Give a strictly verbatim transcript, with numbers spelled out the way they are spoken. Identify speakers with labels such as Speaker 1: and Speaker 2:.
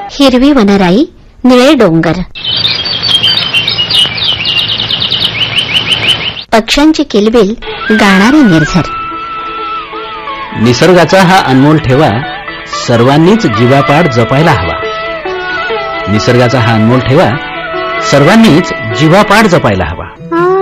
Speaker 1: हिरवी वनराई, निळे डोंगर, पक्ष्यांची किलबिल, गाणारे निर्झर.
Speaker 2: निसर्गाचा हा अनमोल ठेवा सर्वांनीच जीवापाड जपायला हवा. निसर्गाचा हा अनमोल ठेवा सर्वांनीच जीवापाड जपायला हवा.